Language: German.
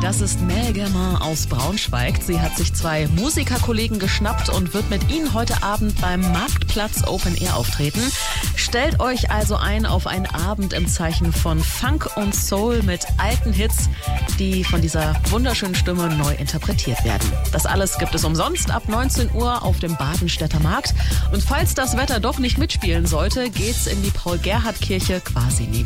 Das ist Mel Germain aus Braunschweig. Sie hat sich 2 Musikerkollegen geschnappt und wird mit ihnen heute Abend beim Marktplatz Open Air auftreten. Stellt euch also ein auf einen Abend im Zeichen von Funk und Soul mit alten Hits, die von dieser wunderschönen Stimme neu interpretiert werden. Das alles gibt es umsonst ab 19 Uhr auf dem Badenstädter Markt. Und falls das Wetter doch nicht mitspielen sollte, geht's in die Paul-Gerhardt-Kirche quasi nie.